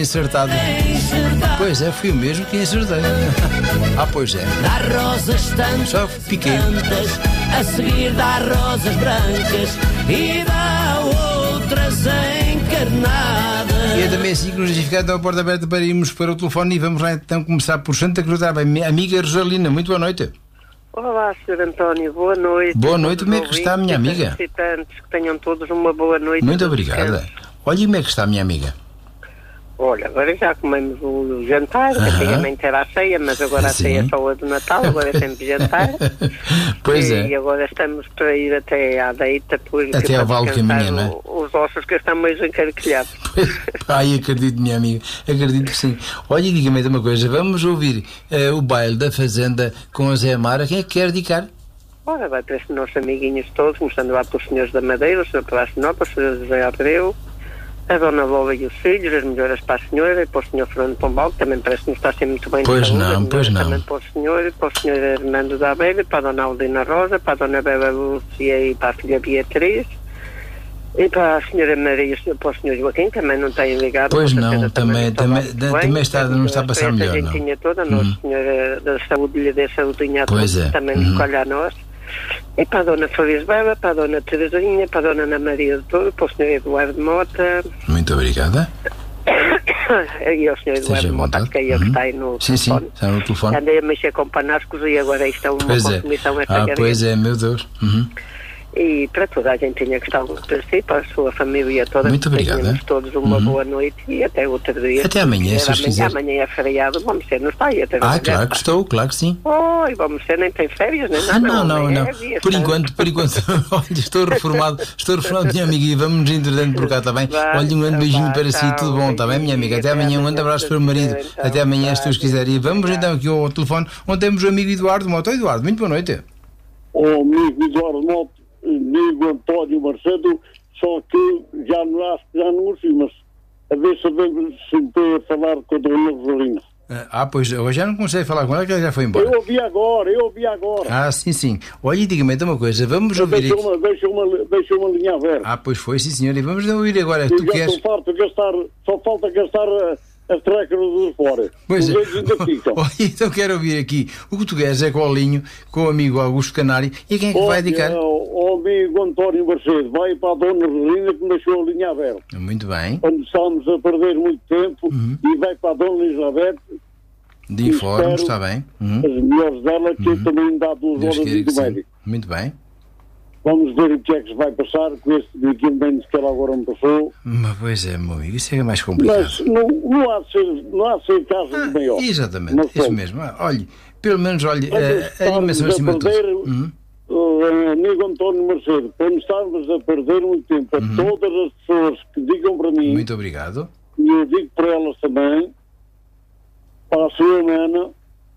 acertado. Pois é, fui eu mesmo que acertei. Pois é. Dá rosas tantas, Só piquei. a seguir dá rosas brancas e dá outras encarnadas. E é também assim que nos ficar então a porta aberta para irmos para o telefone e vamos lá então começar por Santa Cruz. Amiga Rosalina, muito boa noite. Olá, Sr. António, boa noite. Boa noite, como é que está a minha amiga? Que tenham todos uma boa noite. Muito obrigada. Olha, como é que está a minha amiga? Olha, agora já comemos o jantar, antigamente era a ceia, mas agora a ceia é só a do Natal, agora é sempre jantar. Pois é. E agora estamos para ir até à deita, até ao Vale Caminha, não é? Os ossos que estão mais encarquilhados. Ai, acredito, minha amiga, acredito que sim. Olha, diga-me uma coisa, vamos ouvir o baile da Fazenda com o Zé Amara, quem é que quer dedicar? Ora, vai para estes nossos amiguinhos todos, começando lá pelos senhores da Madeira, o Sr. Palácio Nova, o Sr. José Abreu, a Dona Lola e os filhos, as melhoras para a senhora e para o Sr. Fernando Pombal, que também parece que não está assim muito bem. Pois de não, pois não. Também para o Sr. Hernando da Abelha, para a Dona Aldina Rosa, para a Dona Bela Lúcia e para a filha Beatriz, e para a Sra. Maria, para o Sr. Joaquim, também não tem ligado. Pois não, também está, não está a passar melhor, não. A gentinha toda, Nossa Senhora da Saúde lhe dê saúdinha a todos, também nos colhe a nós. E para a Dona Florisbela, para a Dona Teresinha, para a Dona Ana Maria de Touro, para o Sr. Eduardo Mota. Muito obrigada. E ao Sr. Eduardo Mota, que é ele que está aí no telefone. Sim, está no telefone. Andei a mexer com panascos e agora isto é uma consumição esta pois é, meu Deus. E para toda a gente tinha que estar para si, para a sua família toda. Muito obrigada. Todos uma boa noite e até outro dia. Até amanhã, se quiser. Amanhã é feriado, vamos ser, não está aí até claro que estou, claro que sim. Vamos ser, nem tem férias, nem nada. Não. Por enquanto, olha, estou reformado, minha amiga, e vamos nos entretanto por cá, está bem? Olha, um grande beijinho para si, tudo bom, está bem, minha amiga? Até amanhã, um grande abraço para o marido. Até amanhã, se Deus quiser. E vamos então aqui ao telefone, onde temos o amigo Eduardo Mota. Eduardo, muito boa noite. O amigo Eduardo Mota, amigo António Marcelo, só que já não ouvi, mas a ver se sentei a falar com a Dona Rosalina. Pois, eu já não comecei a falar com ela, que ela já foi embora. Eu ouvi agora. Sim. Olha, diga-me então uma coisa, vamos ouvir deixa uma linha aberta. Pois foi, sim senhor, e vamos ouvir agora. Tu queres... Só falta gastar as trecas dos fora. Pois é. Olha, então quero ouvir aqui o que tu queres é com o Linho, com o amigo Augusto Canário, e quem é que vai dedicar? O amigo António Mercedes, vai para a Dona Rosalina que me deixou a linha aberta. Muito bem. Quando estamos a perder muito tempo, e vai para a Dona Elizabeth. De informe, está bem. As melhores dela, que eu também dá 2 horas do médico. Muito bem. Vamos ver o que é que se vai passar com este pequeno bem que ela agora me passou. Mas pois é, meu amigo, isso é mais complicado. Mas não há de ser caso de maior. Exatamente, isso mesmo. Olha, pelo menos, a dimensão acima de tudo. Amigo António Mercedes, quando estamos a perder muito tempo, a todas as pessoas que digam para mim, muito obrigado, e eu digo para elas também, para a sua mana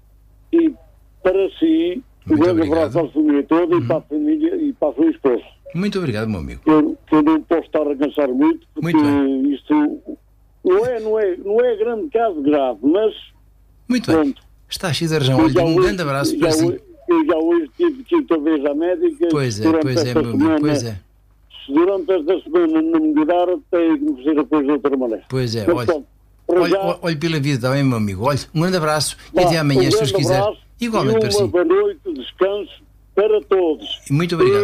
e para si, um grande abraço para a família toda e para a família e para a sua esposa. Muito obrigado, meu amigo. Eu não posso estar a cansar muito, porque isto não é grande caso grave, mas muito pronto. Bem. Está cheio de razão. Olha, um grande abraço para si. Eu já hoje tive que ir outra vez à médica. Pois é, meu amigo, pois é. Se durante esta semana não me melhorar, tenho que fazer a coisa de outra maneira. Pois é, olha pela vida, está bem, meu amigo. Olha, um grande abraço e até amanhã, se Deus quiser. Igualmente para si. Uma boa noite, descanso para todos. Muito obrigado.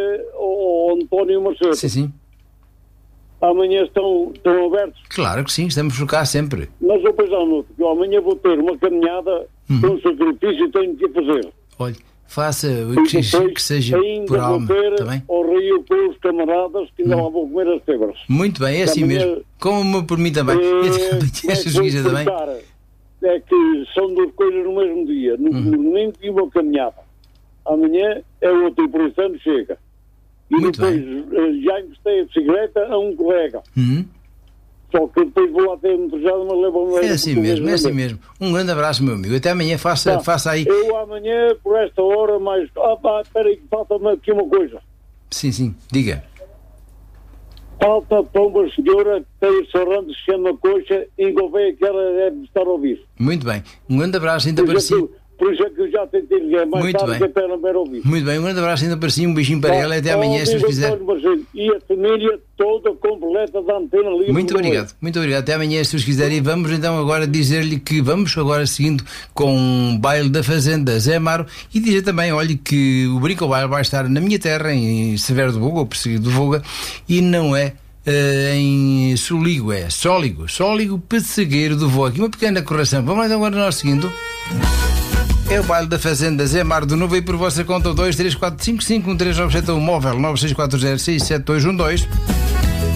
António Marcelo. Sim. Amanhã estão abertos? Claro que sim, estamos por cá sempre. Mas eu depois à noite, que amanhã vou ter uma caminhada com um sacrifício e tenho que fazer. Olha, faça que seja por alma, está bem? Ao rio com os camaradas que ainda lá vão comer as tebras. Muito bem, é assim mesmo. Como por mim também. Também. É que são 2 coisas no mesmo dia. No domingo e uma caminhada. Amanhã é outro, e por isso ano chega. E muito depois já emprestei a bicicleta a um colega. Só que depois vou lá ter entrojado, mas levo-me... É assim mesmo. Um grande abraço, meu amigo. Até amanhã, faça aí... Eu amanhã, por esta hora, mais... espera aí, falta-me aqui uma coisa. Sim, diga. Falta para uma senhora que tem restaurante que se chama Coxa e Gouveia, que ela deve estar a ouvir. Muito bem. Um grande abraço ainda para si. Por isso é que eu já tentei ligar mais Muito tarde bem. que até não vai ouvir. Muito bem, um grande abraço ainda para si, um beijinho para ela e até amanhã, se Deus quiser. E a família toda completa da Antena Livre. Muito obrigado. Até amanhã, se Deus quiser. E vamos então agora dizer-lhe que vamos agora seguindo com um baile da Fazenda Zé Amaro e dizer também, olhe, que o Brinco Baile vai estar na minha terra, em Severo do Voga, ou Perseguido do Voga, e não é em Soligo, é Sóligo Pessegueiro do Voga. Aqui uma pequena correção. Vamos lá então agora nós seguindo. É o baile da Fazenda Zé Amaro de novo e por vossa conta 234551397 móvel 964067212.